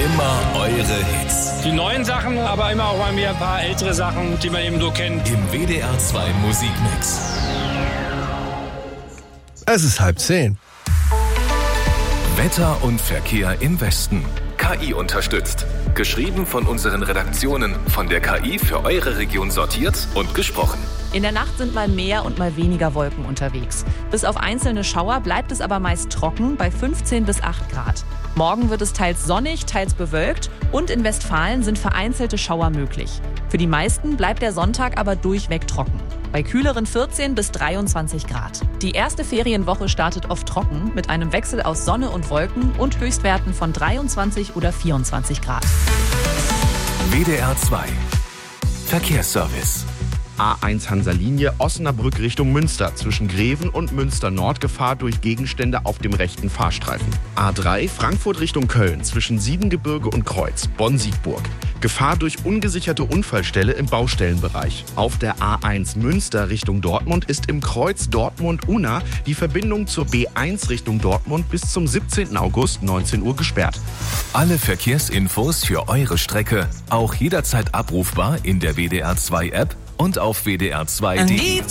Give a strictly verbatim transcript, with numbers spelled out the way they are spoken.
Immer eure Hits. Die neuen Sachen, aber immer auch mal wieder ein paar ältere Sachen, die man eben so kennt. Im W D R zwei Musikmix. Es ist halb zehn. Wetter und Verkehr im Westen. K I unterstützt. Geschrieben von unseren Redaktionen, von der K I für eure Region sortiert und gesprochen. In der Nacht sind mal mehr und mal weniger Wolken unterwegs. Bis auf einzelne Schauer bleibt es aber meist trocken bei fünfzehn bis acht Grad. Morgen wird es teils sonnig, teils bewölkt und in Westfalen sind vereinzelte Schauer möglich. Für die meisten bleibt der Sonntag aber durchweg trocken. Bei kühleren vierzehn bis dreiundzwanzig Grad. Die erste Ferienwoche startet oft trocken mit einem Wechsel aus Sonne und Wolken und Höchstwerten von dreiundzwanzig oder vierundzwanzig Grad. W D R zwei Verkehrsservice. A eins Hansa-Linie Osnabrück Richtung Münster. Zwischen Greven und Münster Nord Gefahr durch Gegenstände auf dem rechten Fahrstreifen. A drei Frankfurt Richtung Köln. Zwischen Siebengebirge und Kreuz. Bonn-Siegburg. Gefahr durch ungesicherte Unfallstelle im Baustellenbereich. Auf der A eins Münster Richtung Dortmund ist im Kreuz Dortmund-Unna die Verbindung zur B eins Richtung Dortmund bis zum siebzehnten August neunzehn Uhr gesperrt. Alle Verkehrsinfos für eure Strecke auch jederzeit abrufbar in der W D R zwei App und auf W D R zwei punkt D E.